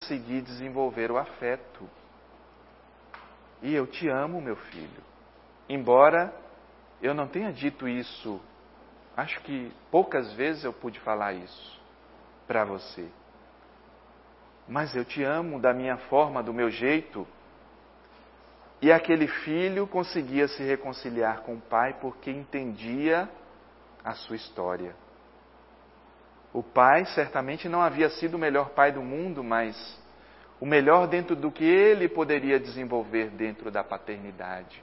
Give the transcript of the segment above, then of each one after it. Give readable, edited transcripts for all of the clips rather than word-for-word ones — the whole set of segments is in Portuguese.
consegui desenvolver o afeto. E eu te amo, meu filho. Embora eu não tenha dito isso, acho que poucas vezes eu pude falar isso para você. Mas eu te amo da minha forma, do meu jeito. E aquele filho conseguia se reconciliar com o pai porque entendia a sua história. O pai certamente não havia sido o melhor pai do mundo, mas o melhor dentro do que ele poderia desenvolver dentro da paternidade.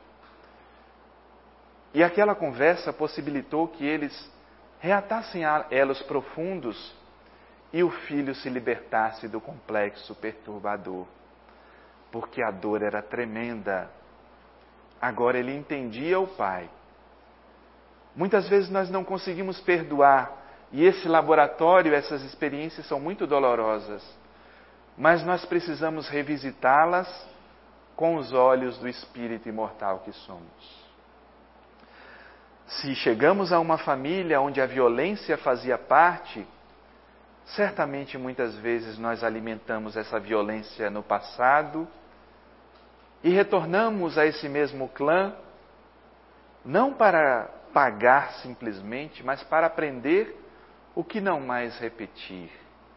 E aquela conversa possibilitou que eles reatassem elos profundos e o filho se libertasse do complexo perturbador, porque a dor era tremenda. Agora ele entendia o pai. Muitas vezes nós não conseguimos perdoar, e esse laboratório, essas experiências são muito dolorosas, mas nós precisamos revisitá-las com os olhos do espírito imortal que somos. Se chegamos a uma família onde a violência fazia parte, certamente muitas vezes nós alimentamos essa violência no passado e retornamos a esse mesmo clã, não para pagar simplesmente, mas para aprender o que não mais repetir.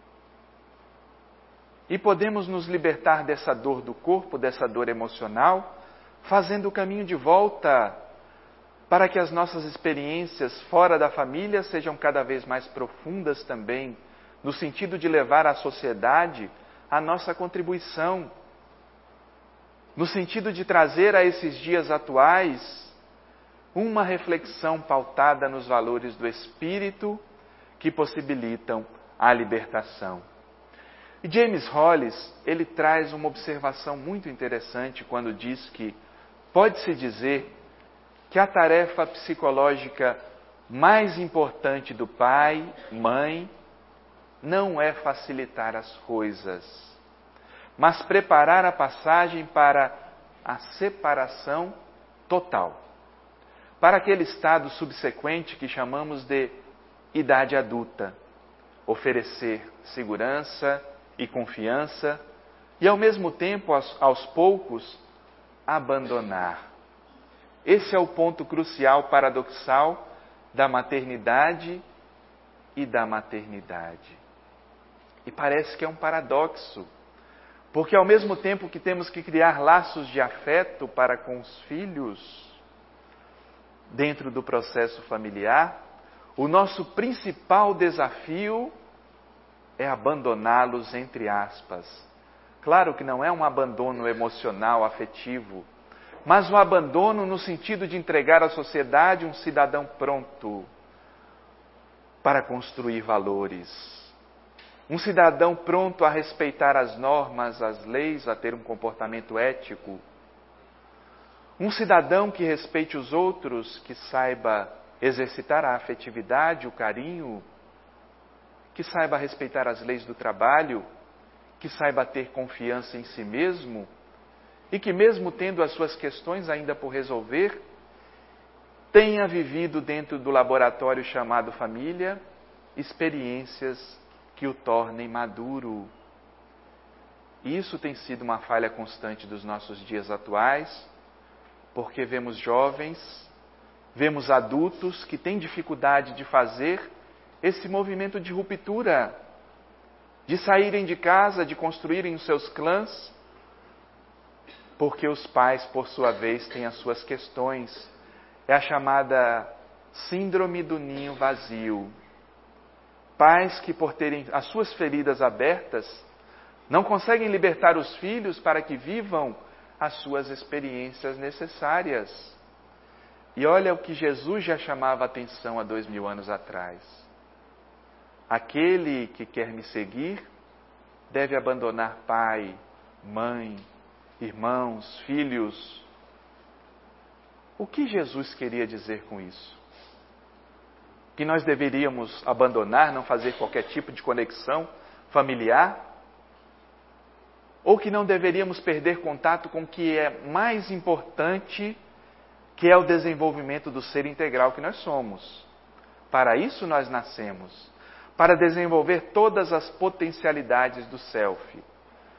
E podemos nos libertar dessa dor do corpo, dessa dor emocional, fazendo o caminho de volta para que as nossas experiências fora da família sejam cada vez mais profundas também, no sentido de levar à sociedade a nossa contribuição, no sentido de trazer a esses dias atuais uma reflexão pautada nos valores do espírito que possibilitam a libertação. E James Hollis, ele traz uma observação muito interessante quando diz que pode-se dizer que a tarefa psicológica mais importante do pai, mãe, não é facilitar as coisas, mas preparar a passagem para a separação total, para aquele estado subsequente que chamamos de idade adulta, oferecer segurança e confiança e, ao mesmo tempo, aos poucos, abandonar. Esse é o ponto crucial, paradoxal, da maternidade e da maternidade. E parece que é um paradoxo, porque ao mesmo tempo que temos que criar laços de afeto para com os filhos, dentro do processo familiar, o nosso principal desafio é abandoná-los, entre aspas. Claro que não é um abandono emocional, afetivo, mas um abandono no sentido de entregar à sociedade um cidadão pronto para construir valores. Um cidadão pronto a respeitar as normas, as leis, a ter um comportamento ético. Um cidadão que respeite os outros, que saiba exercitar a afetividade, o carinho, que saiba respeitar as leis do trabalho, que saiba ter confiança em si mesmo e que, mesmo tendo as suas questões ainda por resolver, tenha vivido dentro do laboratório chamado família experiências que o tornem maduro. Isso tem sido uma falha constante dos nossos dias atuais, porque vemos jovens, vemos adultos que têm dificuldade de fazer esse movimento de ruptura, de saírem de casa, de construírem os seus clãs, porque os pais, por sua vez, têm as suas questões. É a chamada síndrome do ninho vazio. Pais que, por terem as suas feridas abertas, não conseguem libertar os filhos para que vivam as suas experiências necessárias. E olha o que Jesus já chamava a atenção há 2000 anos atrás. Aquele que quer me seguir deve abandonar pai, mãe, irmãos, filhos. O que Jesus queria dizer com isso? Que nós deveríamos abandonar, não fazer qualquer tipo de conexão familiar? Ou que não deveríamos perder contato com o que é mais importante, que é o desenvolvimento do ser integral que nós somos? Para isso nós nascemos, para desenvolver todas as potencialidades do self.